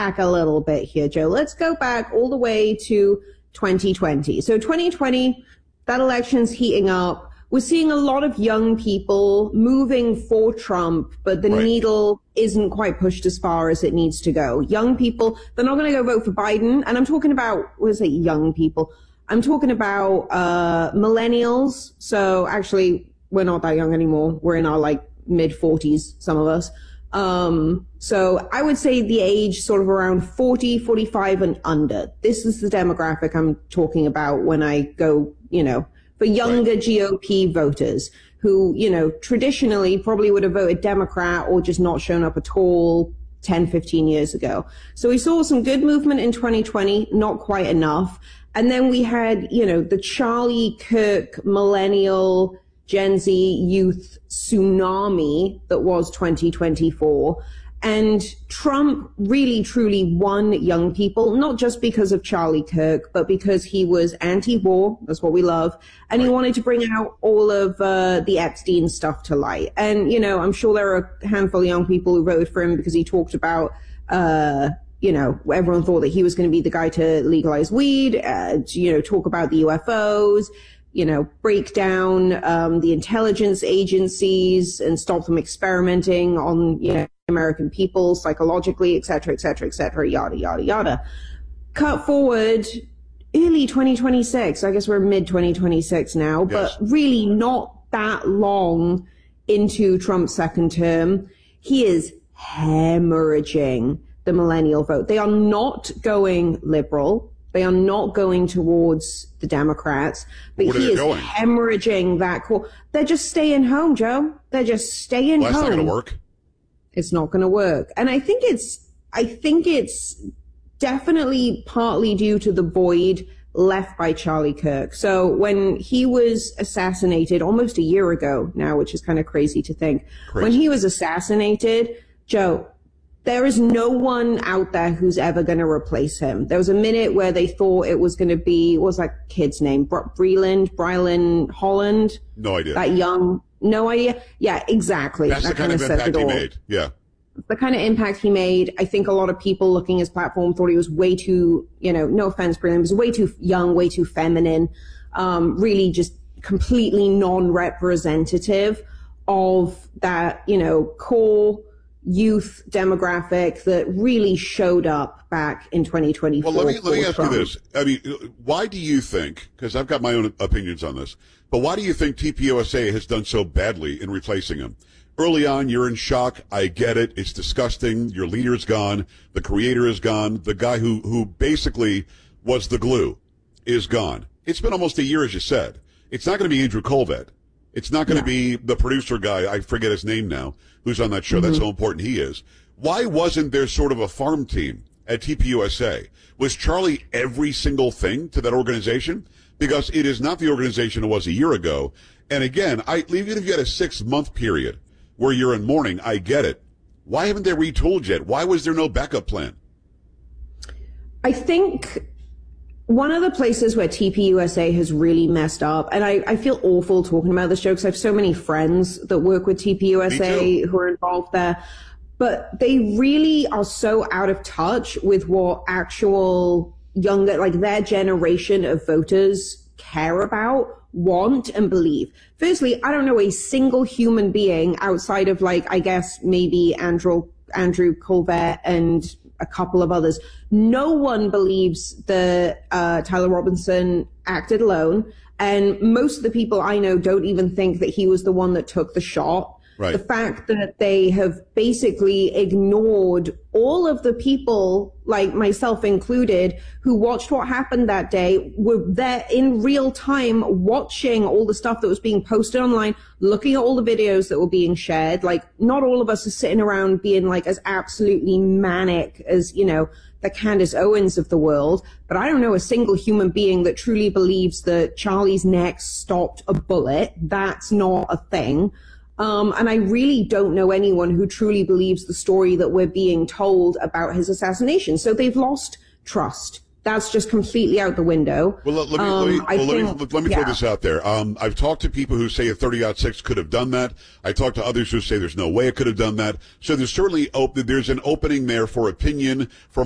back a little bit here, Joe. Let's go back all the way to 2020. So 2020, that election's heating up. We're seeing a lot of young people moving for Trump, but the needle isn't quite pushed as far as it needs to go. Young people, they're not going to go vote for Biden. And I'm talking about, what is it, young people? I'm talking about millennials. So actually, we're not that young anymore. We're in our mid-40s, some of us. So I would say the age sort of around 40, 45 and under. This is the demographic I'm talking about when I go, for younger GOP voters who, traditionally probably would have voted Democrat or just not shown up at all 10, 15 years ago. So we saw some good movement in 2020, not quite enough. And then we had, the Charlie Kirk millennial Gen Z youth tsunami that was 2024. And Trump really, truly won young people, not just because of Charlie Kirk, but because he was anti-war. That's what we love. And he wanted to bring out all of the Epstein stuff to light. And, I'm sure there are a handful of young people who voted for him because he talked about, everyone thought that he was going to be the guy to legalize weed, talk about the UFOs, break down the intelligence agencies and stop them experimenting on, American people psychologically, et cetera, et cetera, et cetera, yada, yada, yada. Cut forward early 2026. I guess we're mid 2026 now, but really not that long into Trump's second term. He is hemorrhaging the millennial vote. They are not going liberal. They are not going towards the Democrats, but he is hemorrhaging that core. They're just staying home, Joe. They're just staying home. That's not going to work. It's not going to work. And I think it's definitely partly due to the void left by Charlie Kirk. So when he was assassinated almost a year ago now, which is kind of crazy to think, when he was assassinated, Joe, there is no one out there who's ever going to replace him. There was a minute where they thought it was going to be, what was that kid's name? Brylan Holland? No idea. That young, no idea. Yeah, exactly. That's the kind of impact he made. Yeah. The kind of impact he made. I think a lot of people looking at his platform thought he was way too, no offense, Brylan, was way too young, way too feminine, really just completely non-representative of that, core youth demographic that really showed up back in 2024. Well, let me ask you this. I mean, why do you think, because I've got my own opinions on this, but why do you think TPUSA has done so badly in replacing him? Early on, you're in shock. I get it. It's disgusting. Your leader is gone. The creator is gone. The guy who basically was the glue is gone. It's been almost a year, as you said. It's not going to be Andrew Colvett. It's not going to be the producer guy, I forget his name now, who's on that show. That's how important he is. Why wasn't there sort of a farm team at TPUSA? Was Charlie every single thing to that organization? Because it is not the organization it was a year ago. And again, even if you had a 6-month period where you're in mourning, I get it. Why haven't they retooled yet? Why was there no backup plan? I think one of the places where TPUSA has really messed up, and I feel awful talking about this, because I have so many friends that work with TPUSA who are involved there, but they really are so out of touch with what actual younger, their generation of voters care about, want, and believe. Firstly, I don't know a single human being outside of, I guess maybe Andrew Colvett and a couple of others. No one believes that Tyler Robinson acted alone. And most of the people I know don't even think that he was the one that took the shot. Right. The fact that they have basically ignored all of the people, like myself included, who watched what happened that day, were there in real time watching all the stuff that was being posted online, looking at all the videos that were being shared. Not all of us are sitting around being as absolutely manic as, the Candace Owens of the world. But I don't know a single human being that truly believes that Charlie's neck stopped a bullet. That's not a thing. And I really don't know anyone who truly believes the story that we're being told about his assassination. So they've lost trust. That's just completely out the window. Well, let me throw this out there. I've talked to people who say a 30-06 could have done that. I talked to others who say there's no way it could have done that. So there's certainly there's an opening there for opinion from